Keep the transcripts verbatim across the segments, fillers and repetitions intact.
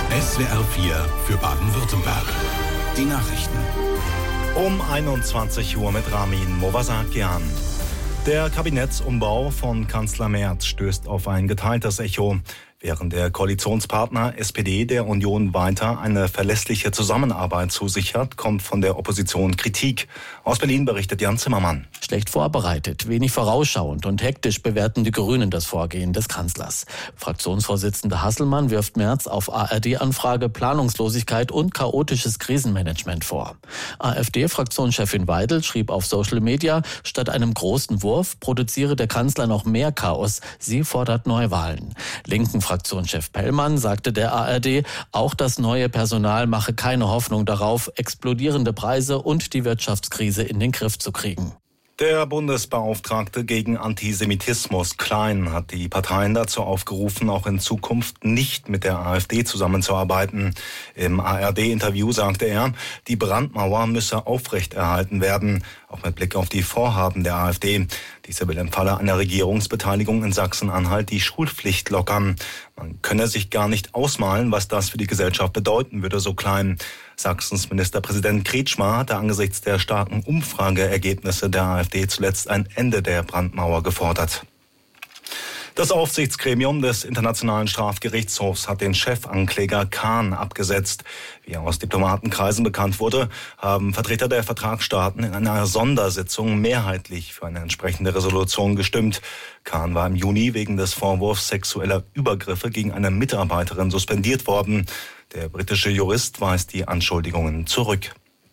S W R vier für Baden-Württemberg. Die Nachrichten. Um einundzwanzig Uhr mit Ramin Movasakian. Der Kabinettsumbau von Kanzler Merz stößt auf ein geteiltes Echo. Während der Koalitionspartner S P D der Union weiter eine verlässliche Zusammenarbeit zusichert, kommt von der Opposition Kritik. Aus Berlin berichtet Jan Zimmermann. Schlecht vorbereitet, wenig vorausschauend und hektisch bewerten die Grünen das Vorgehen des Kanzlers. Fraktionsvorsitzender Hasselmann wirft Merz auf A R D-Anfrage Planungslosigkeit und chaotisches Krisenmanagement vor. AfD-Fraktionschefin Weidel schrieb auf Social Media, statt einem großen Wurf produziere der Kanzler noch mehr Chaos. Sie fordert Neuwahlen. Linken Fraktionschef Pellmann sagte der A R D, auch das neue Personal mache keine Hoffnung darauf, explodierende Preise und die Wirtschaftskrise in den Griff zu kriegen. Der Bundesbeauftragte gegen Antisemitismus Klein hat die Parteien dazu aufgerufen, auch in Zukunft nicht mit der AfD zusammenzuarbeiten. Im A R D-Interview sagte er, die Brandmauer müsse aufrechterhalten werden, auch mit Blick auf die Vorhaben der AfD. Diese will im Falle einer Regierungsbeteiligung in Sachsen-Anhalt die Schulpflicht lockern. Man könne sich gar nicht ausmalen, was das für die Gesellschaft bedeuten würde, so Klein. Sachsens Ministerpräsident Kretschmer hatte angesichts der starken Umfrageergebnisse der AfD zuletzt ein Ende der Brandmauer gefordert. Das Aufsichtsgremium des Internationalen Strafgerichtshofs hat den Chefankläger Khan abgesetzt. Wie aus Diplomatenkreisen bekannt wurde, haben Vertreter der Vertragsstaaten in einer Sondersitzung mehrheitlich für eine entsprechende Resolution gestimmt. Khan war im Juni wegen des Vorwurfs sexueller Übergriffe gegen eine Mitarbeiterin suspendiert worden. Der britische Jurist weist die Anschuldigungen zurück.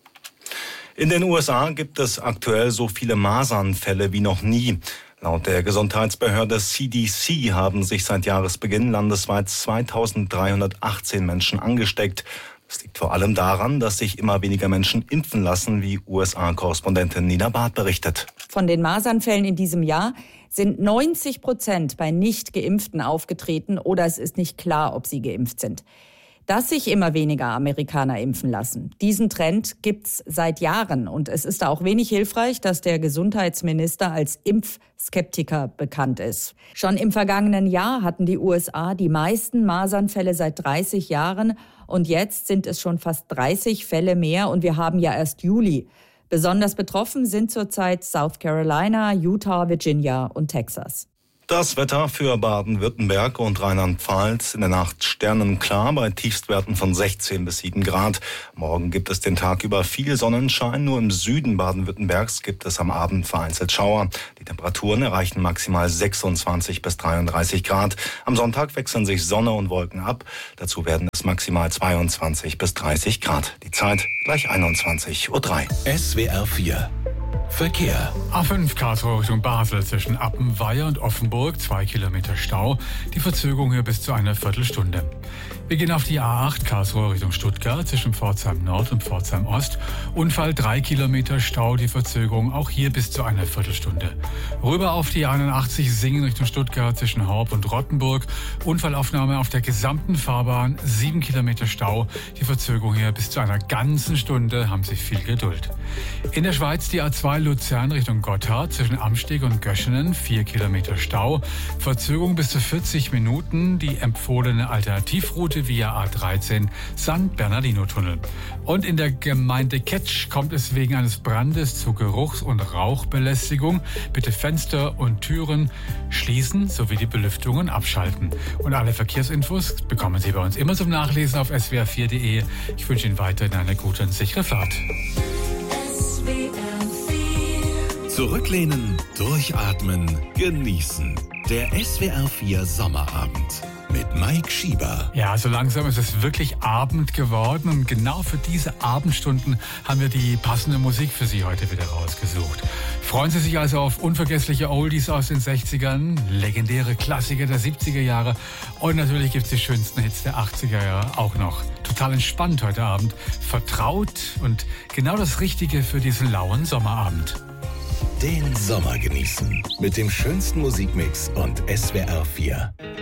In den U S A gibt es aktuell so viele Masernfälle wie noch nie. Laut der Gesundheitsbehörde C D C haben sich seit Jahresbeginn landesweit zweitausenddreihundertachtzehn Menschen angesteckt. Das liegt vor allem daran, dass sich immer weniger Menschen impfen lassen, wie U S A-Korrespondentin Nina Barth berichtet. Von den Masernfällen in diesem Jahr sind neunzig Prozent bei Nicht-Geimpften aufgetreten oder es ist nicht klar, ob sie geimpft sind. Dass sich immer weniger Amerikaner impfen lassen. Diesen Trend gibt's seit Jahren und es ist auch wenig hilfreich, dass der Gesundheitsminister als Impfskeptiker bekannt ist. Schon im vergangenen Jahr hatten die U S A die meisten Masernfälle seit dreißig Jahren und jetzt sind es schon fast dreißig Fälle mehr und wir haben ja erst Juli. Besonders betroffen sind zurzeit South Carolina, Utah, Virginia und Texas. Das Wetter für Baden-Württemberg und Rheinland-Pfalz in der Nacht sternenklar bei Tiefstwerten von sechzehn bis sieben Grad. Morgen gibt es den Tag über viel Sonnenschein. Nur im Süden Baden-Württembergs gibt es am Abend vereinzelt Schauer. Die Temperaturen erreichen maximal sechsundzwanzig bis dreiunddreißig Grad. Am Sonntag wechseln sich Sonne und Wolken ab. Dazu werden es maximal zweiundzwanzig bis dreißig Grad. Die Zeit gleich einundzwanzig Uhr drei. S W R vier Verkehr. A fünf Karlsruhe Richtung Basel zwischen Appenweier und Offenburg, zwei Kilometer Stau. Die Verzögerung hier bis zu einer Viertelstunde. Wir gehen auf die A acht Karlsruhe Richtung Stuttgart zwischen Pforzheim Nord und Pforzheim Ost. Unfall drei Kilometer Stau, die Verzögerung auch hier bis zu einer Viertelstunde. Rüber auf die einundachtzig Singen Richtung Stuttgart zwischen Horb und Rottenburg. Unfallaufnahme auf der gesamten Fahrbahn, sieben Kilometer Stau. Die Verzögerung hier bis zu einer ganzen Stunde, haben Sie viel Geduld. In der Schweiz die A zwei Luzern Richtung Gotthard zwischen Amsteg und Göschenen, vier Kilometer Stau. Verzögerung bis zu vierzig Minuten. Die empfohlene Alternativroute via A dreizehn San Bernardino-Tunnel. Und in der Gemeinde Ketsch kommt es wegen eines Brandes zu Geruchs- und Rauchbelästigung. Bitte Fenster und Türen schließen sowie die Belüftungen abschalten. Und alle Verkehrsinfos bekommen Sie bei uns immer zum Nachlesen auf s w r vier punkt d e. Ich wünsche Ihnen weiterhin eine gute und sichere Fahrt. Zurücklehnen, durchatmen, genießen. Der S W R vier Sommerabend mit Mike Schieber. Ja, so langsam ist es wirklich Abend geworden und genau für diese Abendstunden haben wir die passende Musik für Sie heute wieder rausgesucht. Freuen Sie sich also auf unvergessliche Oldies aus den sechzigern, legendäre Klassiker der siebziger Jahre und natürlich gibt es die schönsten Hits der achtziger Jahre auch noch. Total entspannt heute Abend, vertraut und genau das Richtige für diesen lauen Sommerabend. Den Sommer genießen mit dem schönsten Musikmix und S W R vier.